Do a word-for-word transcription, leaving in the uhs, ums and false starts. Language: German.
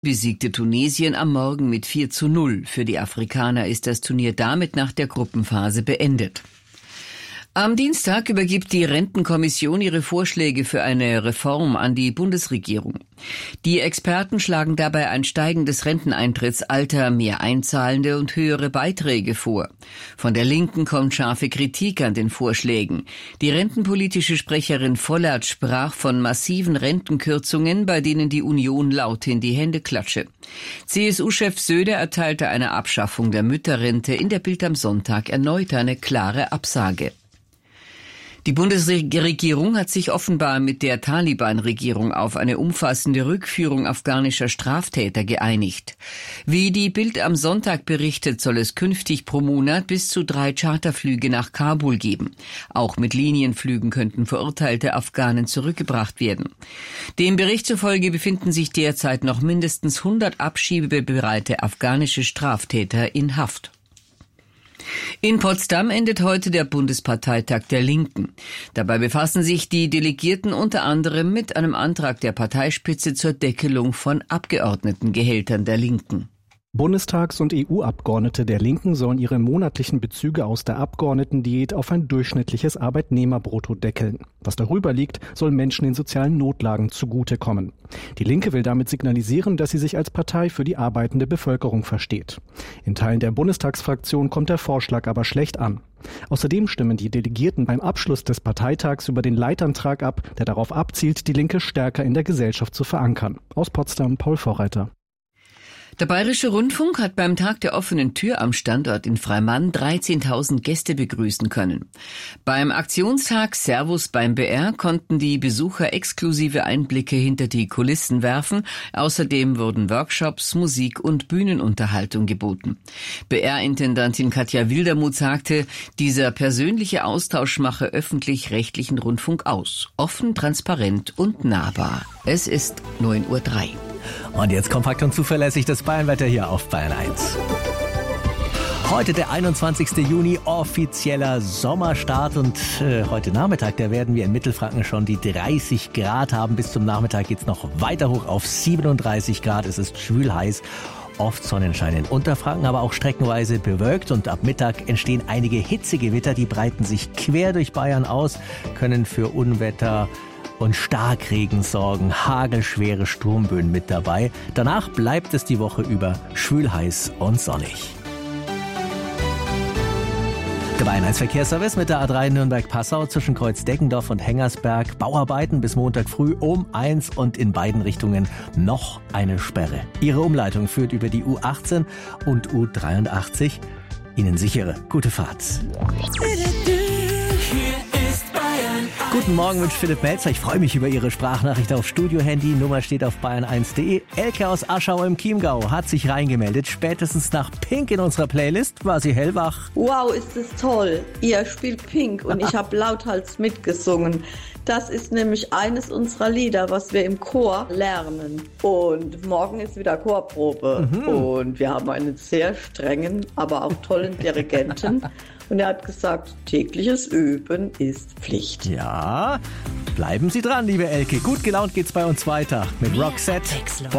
besiegte Tunesien am Morgen mit vier zu null. Für die Afrikaner ist das Turnier damit nach der Gruppenphase beendet. Am Dienstag übergibt die Rentenkommission ihre Vorschläge für eine Reform an die Bundesregierung. Die Experten schlagen dabei ein steigendes Renteneintrittsalter, mehr Einzahlende und höhere Beiträge vor. Von der Linken kommt scharfe Kritik an den Vorschlägen. Die rentenpolitische Sprecherin Vollert sprach von massiven Rentenkürzungen, bei denen die Union laut in die Hände klatsche. C S U-Chef Söder erteilte einer Abschaffung der Mütterrente in der Bild am Sonntag erneut eine klare Absage. Die Bundesregierung hat sich offenbar mit der Taliban-Regierung auf eine umfassende Rückführung afghanischer Straftäter geeinigt. Wie die Bild am Sonntag berichtet, soll es künftig pro Monat bis zu drei Charterflüge nach Kabul geben. Auch mit Linienflügen könnten verurteilte Afghanen zurückgebracht werden. Dem Bericht zufolge befinden sich derzeit noch mindestens hundert abschiebebereite afghanische Straftäter in Haft. In Potsdam endet heute der Bundesparteitag der Linken. Dabei befassen sich die Delegierten unter anderem mit einem Antrag der Parteispitze zur Deckelung von Abgeordnetengehältern der Linken. Bundestags- und E U-Abgeordnete der Linken sollen ihre monatlichen Bezüge aus der Abgeordnetendiät auf ein durchschnittliches Arbeitnehmerbrutto deckeln. Was darüber liegt, soll Menschen in sozialen Notlagen zugutekommen. Die Linke will damit signalisieren, dass sie sich als Partei für die arbeitende Bevölkerung versteht. In Teilen der Bundestagsfraktion kommt der Vorschlag aber schlecht an. Außerdem stimmen die Delegierten beim Abschluss des Parteitags über den Leitantrag ab, der darauf abzielt, die Linke stärker in der Gesellschaft zu verankern. Aus Potsdam, Paul Vorreiter. Der Bayerische Rundfunk hat beim Tag der offenen Tür am Standort in Freimann dreizehntausend Gäste begrüßen können. Beim Aktionstag Servus beim B R konnten die Besucher exklusive Einblicke hinter die Kulissen werfen. Außerdem wurden Workshops, Musik und Bühnenunterhaltung geboten. B R-Intendantin Katja Wildermuth sagte, dieser persönliche Austausch mache öffentlich-rechtlichen Rundfunk aus. Offen, transparent und nahbar. Es ist neun Uhr drei. Und jetzt kompakt und zuverlässig das Bayernwetter hier auf Bayern eins. Heute der einundzwanzigste Juni, offizieller Sommerstart und äh, heute Nachmittag, da werden wir in Mittelfranken schon die dreißig Grad haben. Bis zum Nachmittag geht's noch weiter hoch auf siebenunddreißig Grad. Es ist schwül heiß. Oft Sonnenschein in Unterfranken, aber auch streckenweise bewölkt und ab Mittag entstehen einige Hitzegewitter, die breiten sich quer durch Bayern aus, können für Unwetter und Starkregen sorgen, hagelschwere Sturmböen mit dabei. Danach bleibt es die Woche über schwül heiß und sonnig. Der Bayern eins Verkehrsservice mit der A drei Nürnberg-Passau zwischen Kreuz-Deckendorf und Hengersberg. Bauarbeiten bis Montag früh um eins und in beiden Richtungen noch eine Sperre. Ihre Umleitung führt über die U achtzehn und U dreiundachtzig. Ihnen sichere gute Fahrt. Guten Morgen, wünscht Philipp Melzer. Ich freue mich über Ihre Sprachnachricht auf Studio-Handy. Nummer steht auf bayern eins punkt de. Elke aus Aschau im Chiemgau hat sich reingemeldet. Spätestens nach Pink in unserer Playlist war sie hellwach. Wow, ist das toll. Ihr spielt Pink und ich habe lauthals mitgesungen. Das ist nämlich eines unserer Lieder, was wir im Chor lernen. Und morgen ist wieder Chorprobe. Mhm. Und wir haben einen sehr strengen, aber auch tollen Dirigenten. Und er hat gesagt, tägliches Üben ist Pflicht. Ja, bleiben Sie dran, liebe Elke. Gut gelaunt geht's bei uns weiter mit Roxette.